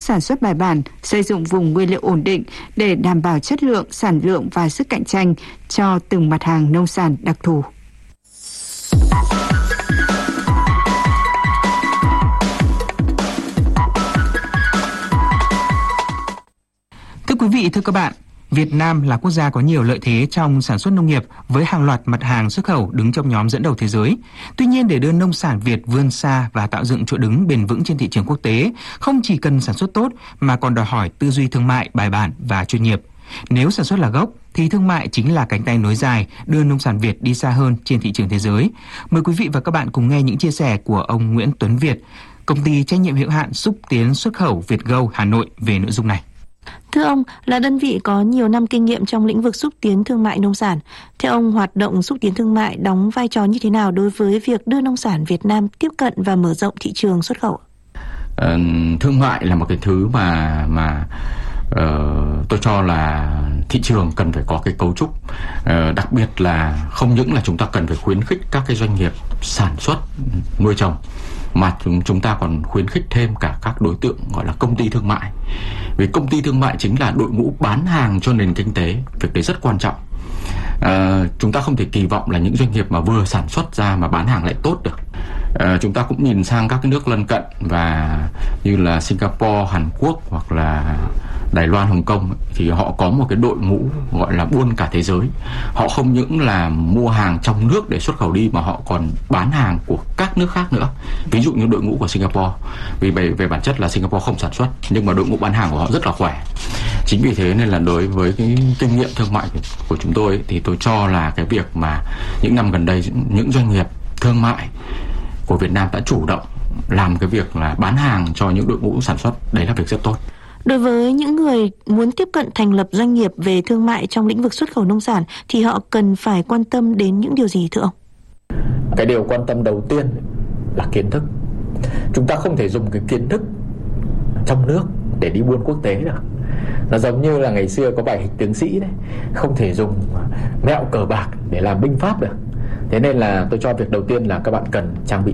sản xuất bài bản, xây dựng vùng nguyên liệu ổn định để đảm bảo chất lượng, sản lượng và sức cạnh tranh cho từng mặt hàng nông sản đặc thù. Thưa quý vị, thưa các bạn, Việt Nam là quốc gia có nhiều lợi thế trong sản xuất nông nghiệp với hàng loạt mặt hàng xuất khẩu đứng trong nhóm dẫn đầu thế giới. Tuy nhiên, để đưa nông sản Việt vươn xa và tạo dựng chỗ đứng bền vững trên thị trường quốc tế, không chỉ cần sản xuất tốt mà còn đòi hỏi tư duy thương mại bài bản và chuyên nghiệp. Nếu sản xuất là gốc thì thương mại chính là cánh tay nối dài đưa nông sản Việt đi xa hơn trên thị trường thế giới. Mời quý vị và các bạn cùng nghe những chia sẻ của ông Nguyễn Tuấn Việt, công ty trách nhiệm hữu hạn xúc tiến xuất khẩu Vietgo Hà Nội về nội dung này. Thưa ông, là đơn vị có nhiều năm kinh nghiệm trong lĩnh vực xúc tiến thương mại nông sản. Theo ông, hoạt động xúc tiến thương mại đóng vai trò như thế nào đối với việc đưa nông sản Việt Nam tiếp cận và mở rộng thị trường xuất khẩu? Thương mại là một cái thứ mà tôi cho là thị trường cần phải có cái cấu trúc, đặc biệt là không những là chúng ta cần phải khuyến khích các cái doanh nghiệp sản xuất nuôi trồng, mà chúng ta còn khuyến khích thêm cả các đối tượng gọi là công ty thương mại. Vì công ty thương mại chính là đội ngũ bán hàng cho nền kinh tế, việc đấy rất quan trọng. Chúng ta không thể kỳ vọng là những doanh nghiệp mà vừa sản xuất ra mà bán hàng lại tốt được. Chúng ta cũng nhìn sang các cái nước lân cận và như là Singapore, Hàn Quốc hoặc là Đài Loan, Hồng Kông thì họ có một cái đội ngũ gọi là buôn cả thế giới. Họ không những là mua hàng trong nước để xuất khẩu đi mà họ còn bán hàng của các nước khác nữa. Ví dụ như đội ngũ của Singapore, vì về bản chất là Singapore không sản xuất nhưng mà đội ngũ bán hàng của họ rất là khỏe. Chính vì thế nên là đối với cái kinh nghiệm thương mại của chúng tôi thì tôi cho là cái việc mà những năm gần đây những doanh nghiệp thương mại của Việt Nam đã chủ động làm cái việc là bán hàng cho những đội ngũ sản xuất, đấy là việc rất tốt. Đối với những người muốn tiếp cận thành lập doanh nghiệp về thương mại trong lĩnh vực xuất khẩu nông sản thì họ cần phải quan tâm đến những điều gì thưa ông? Cái điều quan tâm đầu tiên là kiến thức. Chúng ta không thể dùng cái kiến thức trong nước để đi buôn quốc tế được. Nó giống như là ngày xưa có bài Hịch Tướng Sĩ đấy, không thể dùng mẹo cờ bạc để làm binh pháp được. Thế nên là tôi cho việc đầu tiên là các bạn cần trang bị